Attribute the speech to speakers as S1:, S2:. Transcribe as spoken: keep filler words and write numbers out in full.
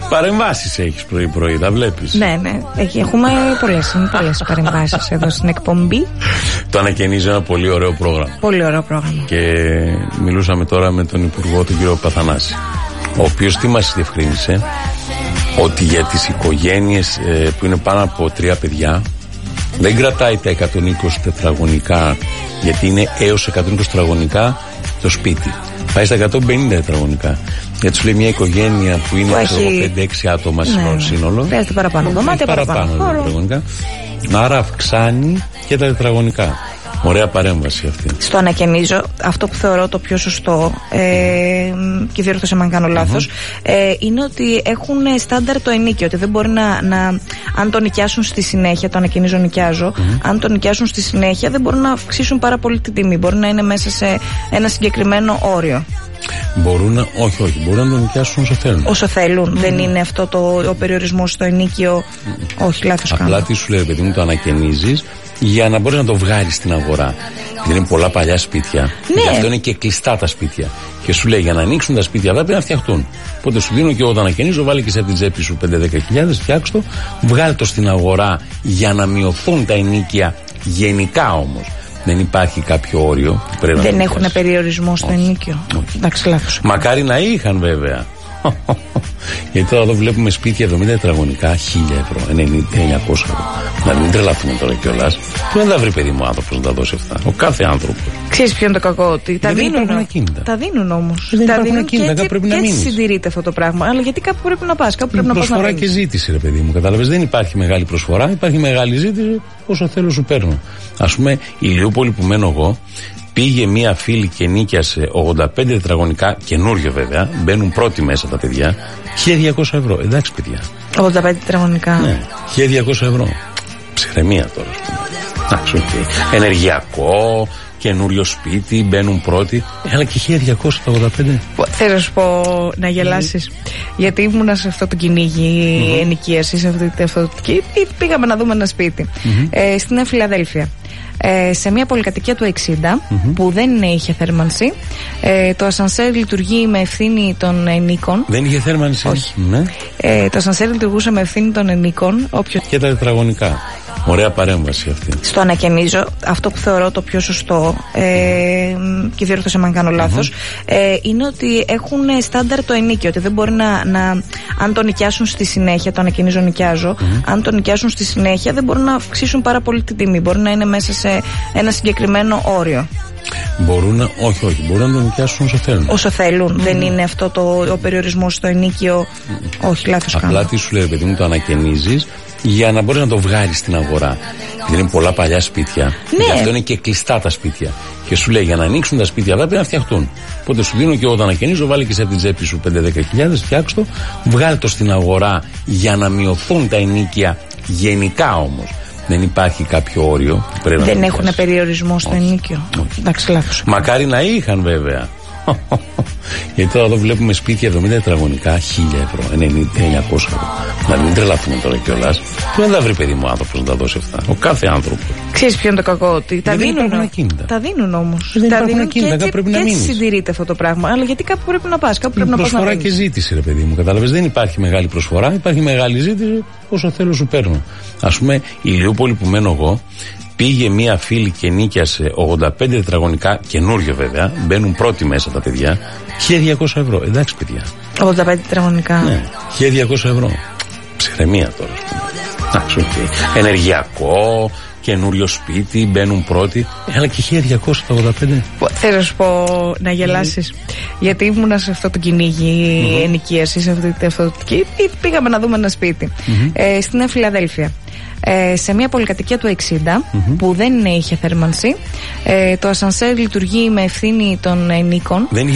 S1: Παρεμβάσεις έχεις πρωί-πρωί, τα βλέπεις.
S2: Ναι, ναι. Έχουμε πολλές, πολλές παρεμβάσεις εδώ στην εκπομπή.
S1: Το ανακαινίζει ένα πολύ ωραίο πρόγραμμα.
S2: Πολύ ωραίο πρόγραμμα.
S1: Και μιλούσαμε τώρα με τον Υπουργό, τον κύριο Παθανάση, ο οποίος τι μας διευκρίνησε? Ότι για τις οικογένειες ε, που είναι πάνω από τρία παιδιά δεν κρατάει τα εκατόν είκοσι τετραγωνικά, γιατί είναι έως εκατόν είκοσι τετραγωνικά το σπίτι. Πάει στα εκατόν πενήντα τετραγωνικά. Γιατί σου λέει μια οικογένεια που είναι έχει... πέντε έξι άτομα ναι, σύνολο.
S2: Χρειάζεται παραπάνω δωμάτια, παραπάνω, παραπάνω τετραγωνικά.
S1: Άρα αυξάνει και τα τετραγωνικά. Ωραία παρέμβαση αυτή.
S2: Στο ανακαινίζω, αυτό που θεωρώ το πιο σωστό, ε, και διόρθωσε με αν κάνω λάθος, mm-hmm. ε, είναι ότι έχουν στάνταρ το ενίκιο. Ότι δεν μπορεί να, να αν το νοικιάσουν στη συνέχεια, το ανακαινίζω, νοικιάζω, mm-hmm. αν το νοικιάσουν στη συνέχεια δεν μπορούν να αυξήσουν πάρα πολύ την τιμή. Μπορεί να είναι μέσα σε ένα συγκεκριμένο όριο.
S1: Μπορούν να, όχι, όχι, μπορούν να το νοικιάσουν όσο θέλουν.
S2: Όσο θέλουν. Mm. Δεν είναι αυτό το, ο περιορισμός στο ενίκιο. Mm. Όχι, λάθος κάνω.
S1: Απλά τι σου λέει, παιδί μου, το ανακαινίζεις για να μπορείς να το βγάλεις στην αγορά. Γιατί είναι πολλά παλιά σπίτια.
S2: Ναι.
S1: Γι' αυτό είναι και κλειστά τα σπίτια. Και σου λέει για να ανοίξουν τα σπίτια αυτά πρέπει να φτιαχτούν. Οπότε σου δίνω και εγώ το ανακαινίζω, βάλει και σε από την τσέπη σου πέντε δέκα χιλιάδες, φτιάξ' το, βγάλ' το στην αγορά για να μειωθούν τα ενίκια γενικά όμως. Δεν υπάρχει κάποιο όριο που πρέπει
S2: δεν
S1: να
S2: έχουν πιάσει. Περιορισμό στο ενίκιο. Εντάξει, λάθος.
S1: Μακάρι να είχαν βέβαια. Γιατί τώρα εδώ βλέπουμε σπίτια εβδομήντα τετραγωνικά, χίλια ευρώ, εννιακόσια ευρώ. Να μην τρελαθούμε τώρα κιόλας. Πού δεν θα βρει παιδί μου άνθρωπος να τα δώσει αυτά? Ο κάθε άνθρωπο.
S2: Ξέρεις ποιο είναι το κακό? Ότι τα δίνουν. Τα δίνουν όμως.
S1: Δεν
S2: τα
S1: δίνουν ακίνητα,
S2: και,
S1: πρέπει
S2: και,
S1: να
S2: και
S1: μείνεις.
S2: Έτσι συντηρείται αυτό το πράγμα. Αλλά γιατί κάπου πρέπει να πας? Κάπου πρέπει να πας.
S1: Προσφορά και ζήτηση, ρε παιδί μου. Κατάλαβες? Δεν υπάρχει μεγάλη προσφορά, υπάρχει μεγάλη ζήτηση. Όσο θέλω σου παίρνω. Ας πούμε, η Ηλιούπολη που μένω εγώ, πήγε μία φίλη και νίκιασε ογδόντα πέντε τετραγωνικά, καινούριο βέβαια, μπαίνουν πρώτοι μέσα τα παιδιά, χίλια διακόσια ευρώ. Εντάξει, παιδιά.
S2: ογδόντα πέντε τετραγωνικά.
S1: Ναι, χίλια διακόσια ευρώ. Ψυχραιμία τώρα, ας πούμε. Εντάξει, okay. Ενεργειακό, καινούριο σπίτι, μπαίνουν πρώτοι. Αλλά και χίλια διακόσια τα ογδόντα πέντε.
S2: Θέλω να σου πω να γελάσεις. Mm. Γιατί ήμουνα σε αυτό το κυνήγι mm-hmm. ενοικίαση, σε αυτή, αυτό, και πήγαμε να δούμε ένα σπίτι mm-hmm. ε, στην Νέα Φιλαδέλφια. Ε, σε μια πολυκατοικία του εξήντα mm-hmm. που δεν είχε θέρμανση. Ε, το ασανσέρ λειτουργεί με ευθύνη των ενίκων.
S1: Δεν είχε θέρμανση.
S2: Όχι.
S1: Ναι.
S2: Ε, το ασανσέρ λειτουργούσε με ευθύνη των ενίκων. Όποιος...
S1: Και τα τετραγωνικά. Ωραία παρέμβαση αυτή.
S2: Στο ανακαινίζω, αυτό που θεωρώ το πιο σωστό, ε, και διόρθωσε με αν κάνω λάθος, mm-hmm. ε, είναι ότι έχουν στάνταρ το ενίκιο. Ότι δεν μπορεί να, να αν το νοικιάσουν στη συνέχεια, το ανακαινίζω, νοικιάζω, mm-hmm. αν το νοικιάσουν στη συνέχεια δεν μπορούν να αυξήσουν πάρα πολύ την τιμή. Μπορεί να είναι μέσα σε ένα συγκεκριμένο όριο.
S1: Μπορούν να, όχι, όχι, μπορούν να το νοικιάσουν όσο θέλουν.
S2: Όσο θέλουν. Mm. Δεν είναι αυτό το, ο περιορισμός στο ενίκιο. Mm. Όχι, λάθος κάνω.
S1: Απλά τι σου λέει, παιδί μου, το ανακαινίζεις για να μπορείς να το βγάλεις στην αγορά. Γιατί είναι πολλά παλιά σπίτια. Ναι. Γι' αυτό είναι και κλειστά τα σπίτια. Και σου λέει για να ανοίξουν τα σπίτια αυτά πρέπει να φτιαχτούν. Οπότε σου δίνω και εγώ το ανακαινίζω, βάλει και σε από την τσέπη σου πέντε δέκα χιλιάδες, φτιάξ' το, βγάλει το στην αγορά για να μειωθούν τα ενίκια γενικά όμως. Δεν υπάρχει κάποιο όριο που πρέπει
S2: δεν
S1: να
S2: έχουν περιορισμό στο ενίκιο. Εντάξει, λάθος.
S1: Μακάρι να είχαν βέβαια. Γιατί τώρα εδώ βλέπουμε σπίτια εβδομήντα τετραγωνικά, χίλια ευρώ, εννιακόσια ευρώ. Να μην τρελαθούμε τώρα κιόλας. Πού δεν θα βρει παιδί μου άνθρωπος να τα δώσει αυτά? Ο κάθε άνθρωπο.
S2: Ξέρεις ποιο είναι το κακό? Ότι τα
S1: δεν
S2: δίνουν.
S1: Τα
S2: δίνουν όμως.
S1: Δεν
S2: τα
S1: δίνουν ακίνητα,
S2: και,
S1: πρέπει
S2: και,
S1: να
S2: και
S1: μείνεις.
S2: έτσι συντηρείται αυτό το πράγμα. Αλλά γιατί κάπου πρέπει να πας? Κάπου πρέπει να πας.
S1: Προσφορά και ζήτηση, ρε παιδί μου. Κατάλαβες? Δεν υπάρχει μεγάλη προσφορά, υπάρχει μεγάλη ζήτηση. Όσο θέλω σου παίρνω. Ας πούμε, η Ηλιούπολη που μένω εγώ, πήγε μία φίλη και νίκιασε ογδόντα πέντε τετραγωνικά, καινούριο βέβαια, μπαίνουν πρώτοι μέσα τα παιδιά, χίλια διακόσια ευρώ. Εντάξει, παιδιά.
S2: ογδόντα πέντε τετραγωνικά.
S1: Ναι, χίλια διακόσια ευρώ. Ψυχραιμία τώρα, ας πούμε. Εντάξει, okay. Ενεργειακό, καινούριο σπίτι, μπαίνουν πρώτοι. Αλλά και χίλια διακόσια τα ογδόντα πέντε.
S2: Θέλω να σου πω να γελάσεις. Mm. Γιατί ήμουνα σε αυτό το κυνήγι mm-hmm. ενοικίαση, σε αυτή, αυτό, και πήγαμε να δούμε ένα σπίτι mm-hmm. ε, στην Νέα Φιλαδέλφια. Ε, σε μια πολυκατοικία του εξήντα mm-hmm. που δεν είχε θέρμανση. Ε, το ασανσέρ λειτουργεί με ευθύνη των ενίκων.
S1: Δεν